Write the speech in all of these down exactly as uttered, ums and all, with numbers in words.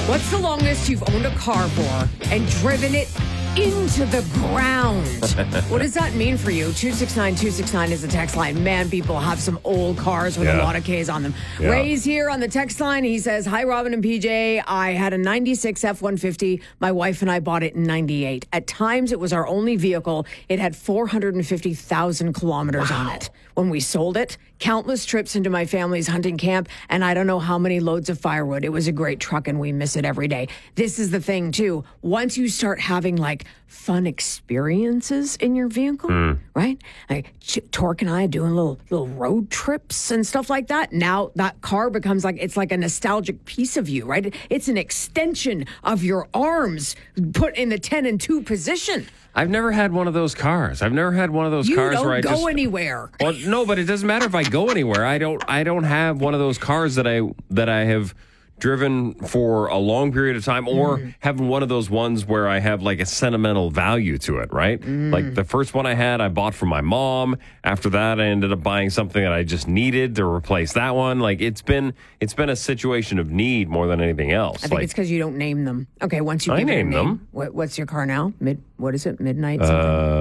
What's the longest you've owned a car for and driven it into the ground? What does that mean for you? two six nine two six nine is the text line. Man, people have some old cars with Yeah. a lot of K's on them. Yeah. Ray's here on the text line. He says, hi, Robin and P J. I had a ninety-six F one fifty. My wife and I bought it in ninety-eight. At times, it was our only vehicle. It had four hundred fifty thousand kilometers wow. on it. When we sold it, countless trips into my family's hunting camp, and I don't know how many loads of firewood. It was a great truck, and we miss it every day. This is the thing, too. Once you start having, like, fun experiences in your vehicle, mm. right? Like, Torque and I doing little little road trips and stuff like that. Now that car becomes like, it's like a nostalgic piece of you, right? It's an extension of your arms put in the ten and two position. I've never had one of those cars. I've never had one of those you cars don't where I go just anywhere. Well, no, but it doesn't matter if I go anywhere. I don't. I don't have one of those cars that I that I have driven for a long period of time, or mm. having one of those ones where I have like a sentimental value to it. Right? Mm. Like the first one I had, I bought for my mom. After that, I ended up buying something that I just needed to replace that one. Like it's been it's been a situation of need more than anything else. I think like, it's because you don't name them. Okay, once you I give name it a name, them. What, what's your car now? Mid. What is it? Midnight. Something?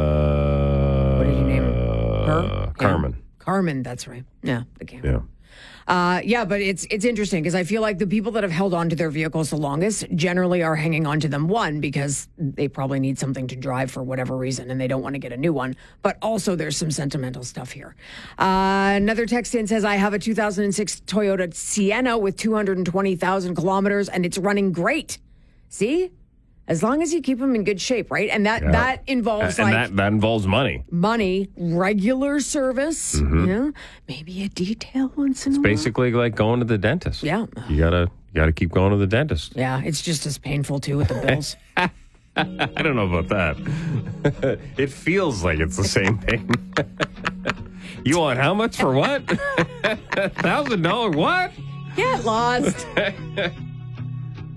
Uh, what did you name it? Her? Carmen. Yeah. Carmen. That's right. Yeah, the camera. Yeah. Uh, yeah, but it's it's interesting because I feel like the people that have held on to their vehicles the longest generally are hanging on to them, one, because they probably need something to drive for whatever reason and they don't want to get a new one, but also there's some sentimental stuff here. Uh, another text in says, I have a two thousand six Toyota Sienna with two hundred twenty thousand kilometers and it's running great. See? As long as you keep them in good shape, right? And that, yeah. that involves and like... that, that involves money. Money, regular service, mm-hmm. yeah, maybe a detail once in it's a while. It's basically like going to the dentist. Yeah. You gotta, you gotta keep going to the dentist. Yeah, it's just as painful, too, with the bills. I don't know about that. It feels like it's the same pain. You want how much for what? one thousand dollars what? Get lost.